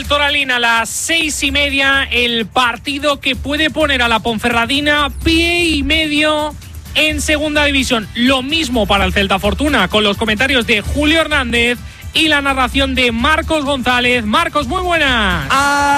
Toralín a las 6:30, el partido que puede poner a la Ponferradina pie y medio en segunda división. Lo mismo para el Celta Fortuna, con los comentarios de Julio Hernández y la narración de Marcos González. Marcos, muy buenas.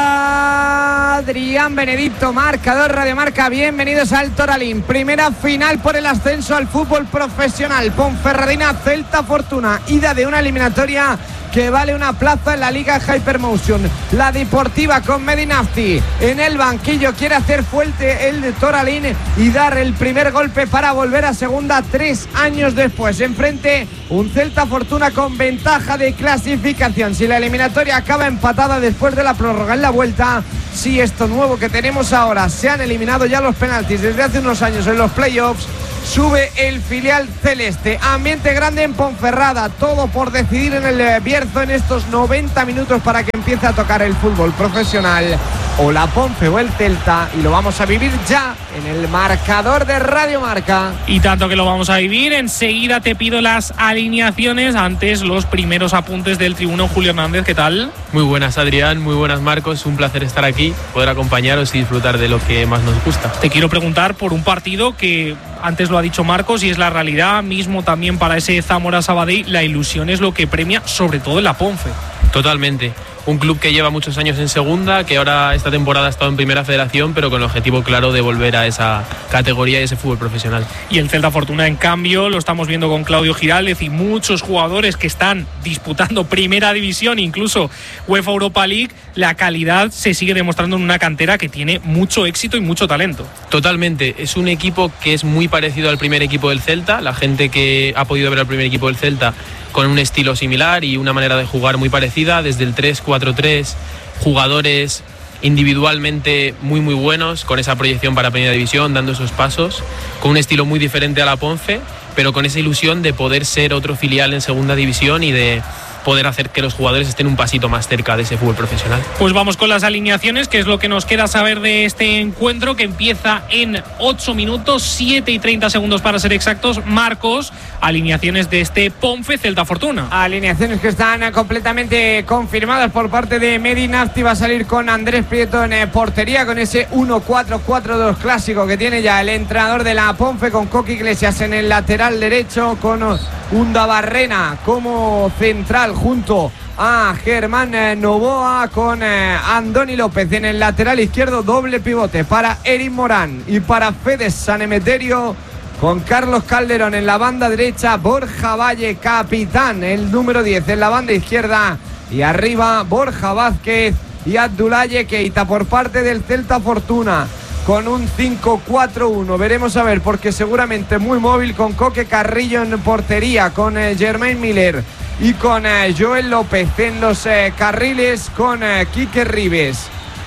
Adrián Benedicto, marcador Radio Marca. Bienvenidos al Toralín. Primera final por el ascenso al fútbol profesional. Ponferradina, Celta Fortuna. Ida de una eliminatoria que vale una plaza en la Liga Hypermotion. La Deportiva con Medinafti en el banquillo quiere hacer fuerte el de Toralín y dar el primer golpe para volver a segunda 3 años después. Enfrente un Celta Fortuna con ventaja de clasificación. Si la eliminatoria acaba empatada después de la prórroga en la vuelta, si esto nuevo que tenemos ahora, se han eliminado ya los penaltis desde hace unos años en los playoffs, sube el filial celeste. Ambiente grande en Ponferrada, todo por decidir en el Bierzo en estos 90 minutos para que empiece a tocar el fútbol profesional, o la Ponfe o el Celta, y lo vamos a vivir ya en el marcador de Radio Marca. Y tanto que lo vamos a vivir, enseguida te pido las alineaciones. Antes, los primeros apuntes del tribuno Julio Hernández. ¿Qué tal? Muy buenas, Adrián, muy buenas, Marcos. Un placer estar aquí, poder acompañaros y disfrutar de lo que más nos gusta. Te quiero preguntar por un partido que antes lo ha dicho Marcos y es la realidad mismo también para ese Zamora Sabadell. La ilusión es lo que premia, sobre todo en la Ponfe. Totalmente. Un club que lleva muchos años en segunda, que ahora esta temporada ha estado en primera federación, pero con el objetivo claro de volver a esa categoría y ese fútbol profesional. Y el Celta Fortuna, en cambio, lo estamos viendo con Claudio Giraldez y muchos jugadores que están disputando primera división, incluso UEFA Europa League. La calidad se sigue demostrando en una cantera que tiene mucho éxito y mucho talento. Totalmente. Es un equipo que es muy parecido al primer equipo del Celta. La gente que ha podido ver al primer equipo del Celta, con un estilo similar y una manera de jugar muy parecida, desde el 3-4-3, jugadores individualmente muy muy buenos, con esa proyección para primera división, dando esos pasos, con un estilo muy diferente a la Ponfe, pero con esa ilusión de poder ser otro filial en segunda división y de poder hacer que los jugadores estén un pasito más cerca de ese fútbol profesional. Pues vamos con las alineaciones, que es lo que nos queda saber de este encuentro, que empieza en 8 minutos, 7 y 30 segundos para ser exactos. Marcos, alineaciones de este Ponfe Celta Fortuna. Alineaciones que están completamente confirmadas por parte de Medinafti. Va a salir con Andrés Prieto en portería, con ese 1-4-4-2 clásico que tiene ya el entrenador de la Ponfe, con Coqui Iglesias en el lateral derecho, con Undabarrena como central junto a Germán Novoa, con Andoni López en el lateral izquierdo. Doble pivote para Eric Morán y para Fede San Emeterio, con Carlos Calderón en la banda derecha, Borja Valle capitán, el número 10 en la banda izquierda, y arriba Borja Vázquez y Abdoulaye Keita por parte del Celta Fortuna, con un 5-4-1. Veremos a ver, porque seguramente muy móvil, con Coque Carrillo en portería, con Germain Miller y con Joel López en los carriles, con Quique Ribes,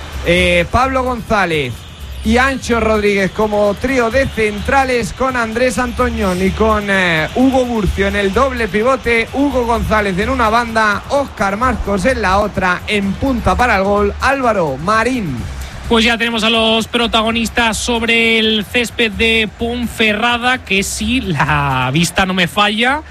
Pablo González y Ancho Rodríguez como trío de centrales, con Andrés Antoñón y con Hugo Burcio en el doble pivote, Hugo González en una banda, Óscar Marcos en la otra, en punta para el gol Álvaro Marín. Pues ya tenemos a los protagonistas sobre el césped de Ponferrada, que si la vista no me falla,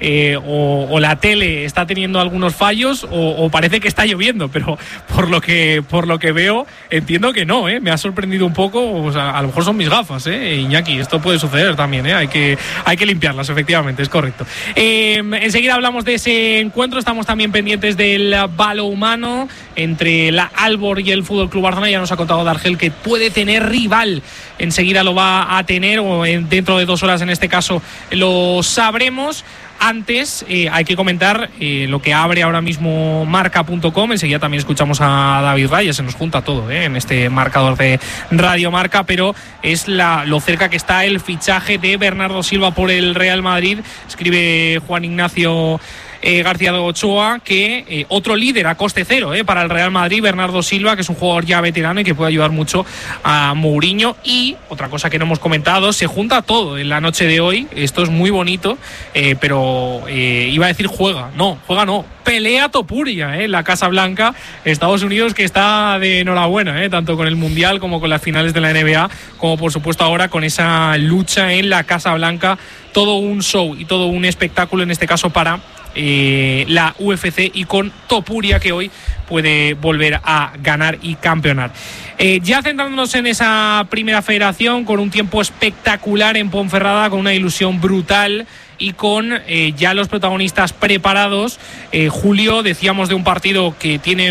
o la tele está teniendo algunos fallos, o parece que está lloviendo, pero por lo que veo entiendo que no, me ha sorprendido un poco. O sea, a lo mejor son mis gafas, Iñaki, esto puede suceder también, hay que limpiarlas, efectivamente, es correcto. Enseguida hablamos de ese encuentro. Estamos también pendientes del balonmano entre la Albor y el Fútbol Club Barcelona. Ya nos ha contado Dargel que puede tener rival, enseguida lo va a tener, o dentro de 2 horas en este caso lo sabremos. Antes hay que comentar lo que abre ahora mismo marca.com. Enseguida también escuchamos a David Reyes, se nos junta todo en este marcador de Radio Marca, pero es lo cerca que está el fichaje de Bernardo Silva por el Real Madrid. Escribe Juan Ignacio García de Ochoa que otro líder a coste cero para el Real Madrid, Bernardo Silva, que es un jugador ya veterano y que puede ayudar mucho a Mourinho. Y otra cosa que no hemos comentado, se junta todo en la noche de hoy. Esto es muy bonito, pero iba a decir juega no, pelea Topuria en la Casa Blanca, Estados Unidos, que está de enhorabuena, tanto con el Mundial como con las finales de la NBA, como por supuesto ahora con esa lucha en la Casa Blanca. Todo un show y todo un espectáculo, en este caso para la UFC y con Topuria, que hoy puede volver a ganar y campeonar. Ya centrándonos en esa primera federación, con un tiempo espectacular en Ponferrada, con una ilusión brutal y con ya los protagonistas preparados. Julio, decíamos de un partido que tiene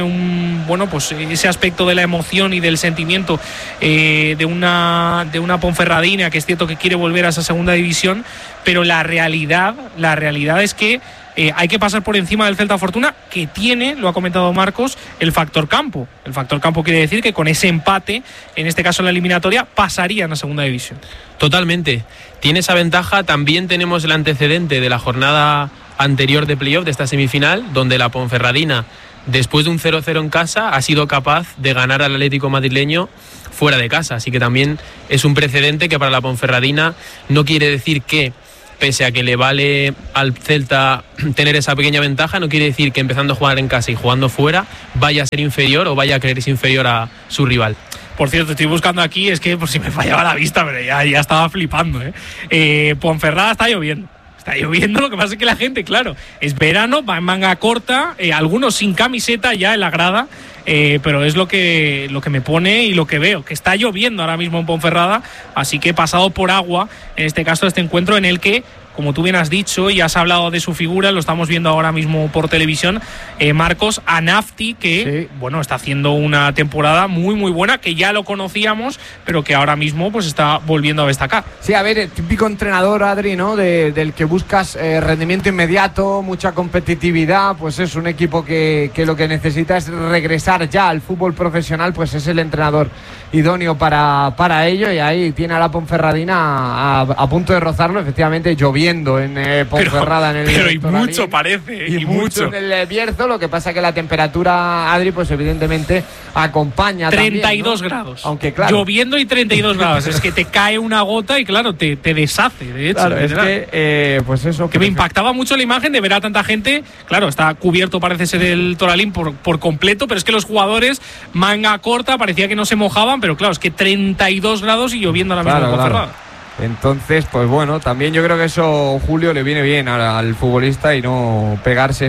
ese aspecto de la emoción y del sentimiento de una Ponferradina, que es cierto que quiere volver a esa segunda división, pero la realidad es que hay que pasar por encima del Celta Fortuna, que tiene, lo ha comentado Marcos, el factor campo. El factor campo quiere decir que con ese empate, en este caso en la eliminatoria, pasarían a segunda división. Totalmente. Tiene esa ventaja. También tenemos el antecedente de la jornada anterior de playoff, de esta semifinal, donde la Ponferradina, después de un 0-0 en casa, ha sido capaz de ganar al Atlético madrileño fuera de casa. Así que también es un precedente que para la Ponferradina no quiere decir que, pese a que le vale al Celta tener esa pequeña ventaja, no quiere decir que empezando a jugar en casa y jugando fuera vaya a ser inferior o vaya a creerse inferior a su rival. Por cierto, estoy buscando aquí, es que por si me fallaba la vista, pero ya estaba flipando. Ponferrada está lloviendo. Está lloviendo, lo que pasa es que la gente, claro, es verano, va en manga corta, algunos sin camiseta ya en la grada, pero es lo que me pone y lo que veo, que está lloviendo ahora mismo en Ponferrada, así que he pasado por agua, en este caso, este encuentro en el que, como tú bien has dicho y has hablado de su figura, lo estamos viendo ahora mismo por televisión, Marcos, a Nafti, que está haciendo una temporada muy muy buena, que ya lo conocíamos, pero que ahora mismo pues está volviendo a destacar. Sí, a ver, el típico entrenador, Adri, ¿no? Del que buscas rendimiento inmediato, mucha competitividad, pues es un equipo que lo que necesita es regresar ya al fútbol profesional, pues es el entrenador idóneo para ello, y ahí tiene a la Ponferradina a punto de rozarlo, efectivamente lloviendo en Ponferrada, pero y mucho parece, y mucho en el Bierzo. Lo que pasa que la temperatura, Adri, pues evidentemente acompaña 32 también, ¿no? grados, aunque claro, lloviendo y 32 grados, es que te cae una gota y claro, te deshace, de hecho. Claro, es que pues eso, que me impactaba mucho la imagen de ver a tanta gente. Claro, está cubierto, parece ser el Toralín por completo, pero es que los jugadores manga corta, parecía que no se mojaban, pero claro, es que 32 grados y lloviendo ahora mismo en Ponferrada. Entonces, pues bueno, también yo creo que eso, Julio, le viene bien al futbolista, y no pegarse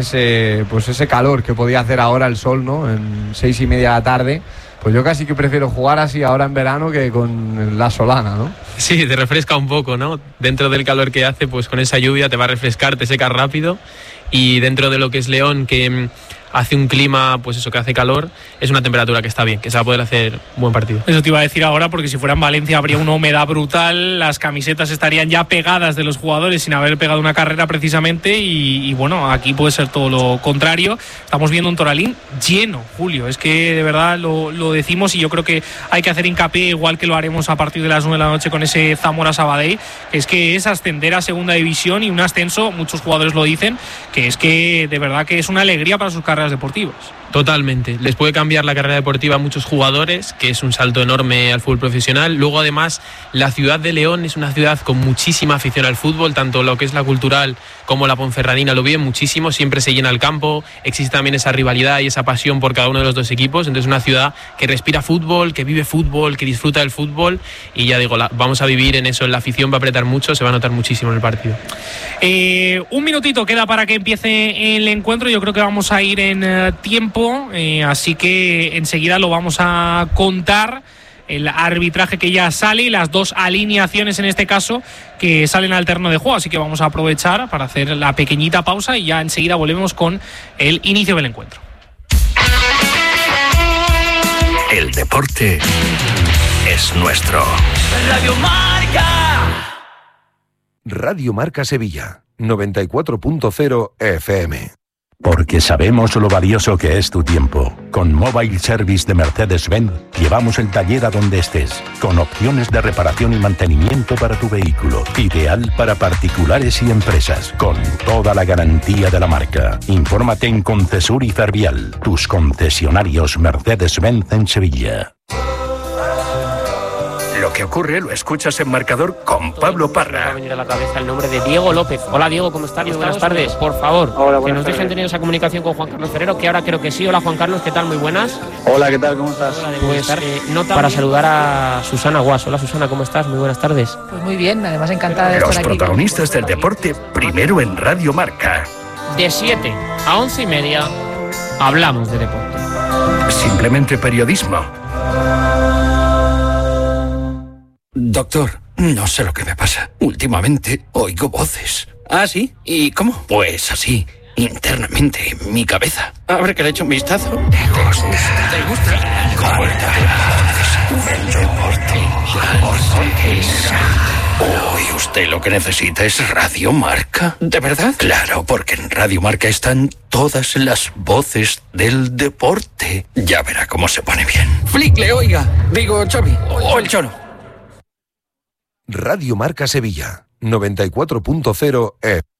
ese calor que podía hacer ahora el sol, ¿no? En 6:30 de la tarde. Pues yo casi que prefiero jugar así ahora en verano que con la solana, ¿no? Sí, te refresca un poco, ¿no? Dentro del calor que hace, pues con esa lluvia te va a refrescar, te secas rápido. Y dentro de lo que es León, que hace un clima, pues eso, que hace calor, es una temperatura que está bien, que se va a poder hacer un buen partido. Eso te iba a decir ahora, porque si fuera en Valencia habría una humedad brutal, las camisetas estarían ya pegadas de los jugadores sin haber pegado una carrera precisamente, y bueno, aquí puede ser todo lo contrario. Estamos viendo un Toralín lleno, Julio, es que de verdad lo decimos, y yo creo que hay que hacer hincapié, igual que lo haremos a partir de las 9 de la noche con ese Zamora-Sabadell, que es ascender a segunda división, y un ascenso, muchos jugadores lo dicen, que es que de verdad que es una alegría para sus carreras deportivas. Totalmente, les puede cambiar la carrera deportiva a muchos jugadores, que es un salto enorme al fútbol profesional. Luego, además, la ciudad de León es una ciudad con muchísima afición al fútbol, tanto lo que es la cultural como la Ponferradina lo viven muchísimo, siempre se llena el campo, existe también esa rivalidad y esa pasión por cada uno de los dos equipos. Entonces, una ciudad que respira fútbol, que vive fútbol, que disfruta del fútbol, y ya digo, vamos a vivir en eso, la afición va a apretar mucho, se va a notar muchísimo en el partido. Un minutito queda para que empiece el encuentro, yo creo que vamos a ir en tiempo, así que enseguida lo vamos a contar, el arbitraje que ya sale y las dos alineaciones en este caso que salen al terreno de juego, así que vamos a aprovechar para hacer la pequeñita pausa y ya enseguida volvemos con el inicio del encuentro. El deporte es nuestro. Radio Marca. Radio Marca Sevilla, 94.0 FM. Porque sabemos lo valioso que es tu tiempo. Con Mobile Service de Mercedes-Benz llevamos el taller a donde estés, con opciones de reparación y mantenimiento para tu vehículo, ideal para particulares y empresas, con toda la garantía de la marca. Infórmate en Concesur y Fervial, tus concesionarios Mercedes-Benz en Sevilla. Lo que ocurre lo escuchas en Marcador con Pablo Parra. Me ha venido a la cabeza el nombre de Diego López. Hola Diego, ¿cómo estás? Muy buenas tardes. Por favor, hola, que nos dejen tardes. tener esa comunicación con Juan Carlos Ferrero, que ahora creo que sí. Hola Juan Carlos, ¿qué tal? Muy buenas. Hola, ¿qué tal? ¿Cómo estás? Pues nota para saludar a Susana Guas. Hola Susana, ¿cómo estás? Muy buenas tardes. Pues muy bien, además encantada de Los estar aquí. protagonistas del deporte primero en Radio Marca. de 7 a 11:30, hablamos de deporte. Simplemente periodismo. Doctor, no sé lo que me pasa. Últimamente oigo voces. ¿Ah, sí? ¿Y cómo? Pues así, internamente, en mi cabeza. Habré que le eche un vistazo. ¿Te gusta? El deporte. Hoy usted lo que necesita es Radio Marca. ¿De verdad? Claro, porque en Radio Marca están todas las voces del deporte. Ya verá cómo se pone bien. Flick, oiga. Digo, Xavi. O el Cholo. Radio Marca Sevilla, 94.0 F.